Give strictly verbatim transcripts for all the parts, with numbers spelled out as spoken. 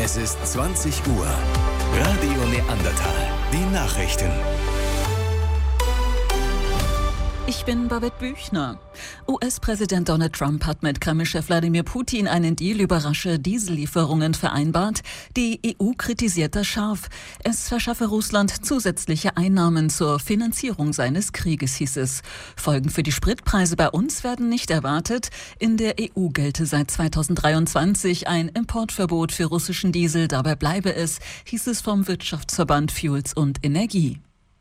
Es ist zwanzig Uhr. Radio Neandertal. Die Nachrichten. Ich bin Babette Büchner. U S-Präsident Donald Trump hat mit Kreml-Chef Wladimir Putin einen Deal über rasche Diesellieferungen vereinbart. Die E U kritisiert das scharf. Es verschaffe Russland zusätzliche Einnahmen zur Finanzierung seines Krieges, hieß es. Folgen für die Spritpreise bei uns werden nicht erwartet. In der E U gelte seit zweitausenddreiundzwanzig ein Importverbot für russischen Diesel. Dabei bleibe es, hieß es vom Wirtschaftsverband Fuels und Energie.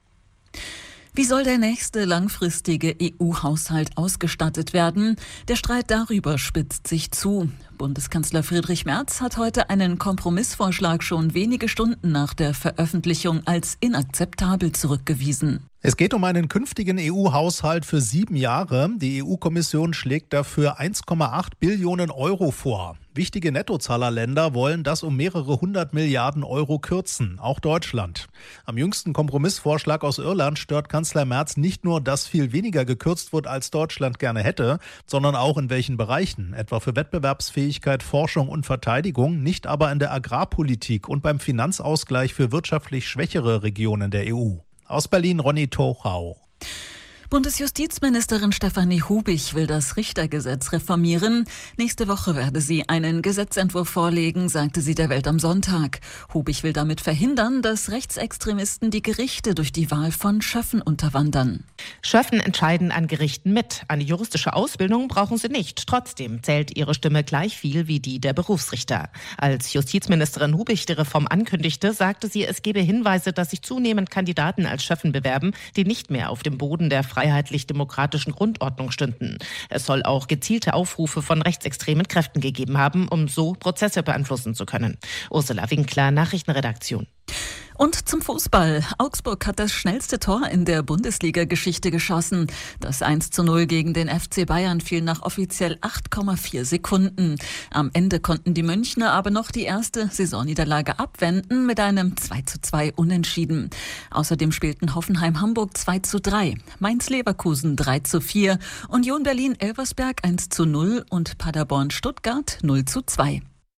Wie soll der nächste langfristige E U-Haushalt ausgestattet werden? Der Streit darüber spitzt sich zu. Bundeskanzler Friedrich Merz hat heute einen Kompromissvorschlag schon wenige Stunden nach der Veröffentlichung als inakzeptabel zurückgewiesen. Es geht um einen künftigen E U-Haushalt für sieben Jahre. Die E U-Kommission schlägt dafür eins Komma acht Billionen Euro vor. Wichtige Nettozahlerländer wollen das um mehrere hundert Milliarden Euro kürzen, auch Deutschland. Am jüngsten Kompromissvorschlag aus Irland stört Kanzler Merz nicht nur, dass viel weniger gekürzt wird, als Deutschland gerne hätte, sondern auch in welchen Bereichen, etwa für Wettbewerbsfähigkeit, Forschung und Verteidigung, nicht aber in der Agrarpolitik und beim Finanzausgleich für wirtschaftlich schwächere Regionen der E U. Aus Berlin Ronny Tochau. Bundesjustizministerin Stefanie Hubich will das Richtergesetz reformieren. Nächste Woche werde sie einen Gesetzentwurf vorlegen, sagte sie der Welt am Sonntag. Hubich will damit verhindern, dass Rechtsextremisten die Gerichte durch die Wahl von Schöffen unterwandern. Schöffen entscheiden an Gerichten mit. Eine juristische Ausbildung brauchen sie nicht. Trotzdem zählt ihre Stimme gleich viel wie die der Berufsrichter. Als Justizministerin Hubich die Reform ankündigte, sagte sie, es gebe Hinweise, dass sich zunehmend Kandidaten als Schöffen bewerben, die nicht mehr auf dem Boden der freiheitlich-demokratischen Grundordnung stünden. Es soll auch gezielte Aufrufe von rechtsextremen Kräften gegeben haben, um so Prozesse beeinflussen zu können. Ursula Winkler, Nachrichtenredaktion. Und zum Fußball. Augsburg hat das schnellste Tor in der Bundesliga-Geschichte geschossen. Das eins zu null gegen den F C Bayern fiel nach offiziell acht Komma vier Sekunden. Am Ende konnten die Münchner aber noch die erste Saisonniederlage abwenden mit einem zwei zu zwei Unentschieden. Außerdem spielten Hoffenheim-Hamburg zwei zu drei, Mainz-Leverkusen drei zu vier, Union Berlin-Elversberg eins zu null und Paderborn-Stuttgart null zu zwei.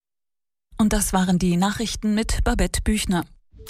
Und das waren die Nachrichten mit Babette Büchner.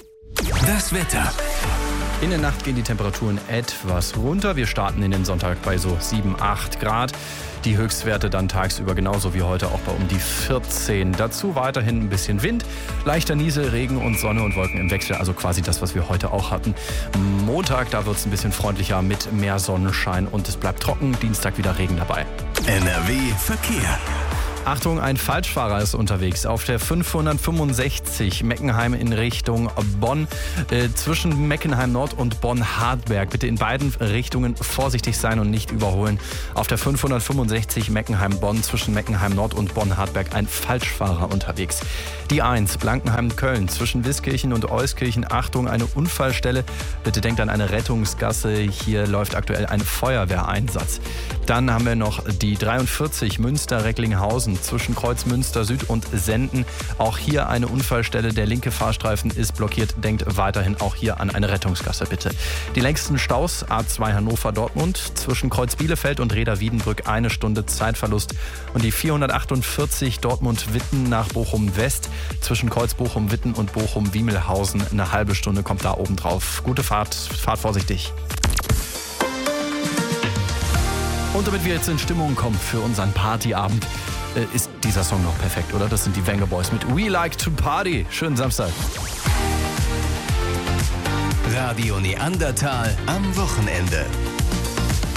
Das Wetter. In der Nacht gehen die Temperaturen etwas runter. Wir starten in den Sonntag bei so sieben, acht Grad. Die Höchstwerte dann tagsüber genauso wie heute auch bei um die vierzehn. Dazu weiterhin ein bisschen Wind, leichter Niesel, Regen und Sonne und Wolken im Wechsel. Also quasi das, was wir heute auch hatten. Montag, da wird es ein bisschen freundlicher mit mehr Sonnenschein und es bleibt trocken. Dienstag wieder Regen dabei. N R W Verkehr. Achtung, ein Falschfahrer ist unterwegs auf der fünfhundertfünfundsechzig Meckenheim in Richtung Bonn. Äh, zwischen Meckenheim Nord und Bonn-Hartberg. Bitte in beiden Richtungen vorsichtig sein und nicht überholen. Auf der fünfhundertfünfundsechzig Meckenheim-Bonn zwischen Meckenheim Nord und Bonn-Hartberg ein Falschfahrer unterwegs. Die eins Blankenheim-Köln zwischen Wiskirchen und Euskirchen. Achtung, eine Unfallstelle. Bitte denkt an eine Rettungsgasse. Hier läuft aktuell ein Feuerwehreinsatz. Dann haben wir noch die dreiundvierzig Münster-Recklinghausen zwischen Kreuzmünster Süd und Senden. Auch hier eine Unfallstelle. Der linke Fahrstreifen ist blockiert. Denkt weiterhin auch hier an eine Rettungsgasse, bitte. Die längsten Staus A zwei Hannover-Dortmund zwischen Kreuz Bielefeld und Reda-Wiedenbrück eine Stunde Zeitverlust. Und die vierhundertachtundvierzig Dortmund-Witten nach Bochum-West zwischen Kreuz Bochum-Witten und Bochum-Wiemelhausen eine halbe Stunde kommt da oben drauf. Gute Fahrt, fahrt vorsichtig. Und damit wir jetzt in Stimmung kommen für unseren Partyabend, äh, ist dieser Song noch perfekt, oder? Das sind die Wenger Boys mit We Like to Party. Schönen Samstag. Radio Neandertal am Wochenende.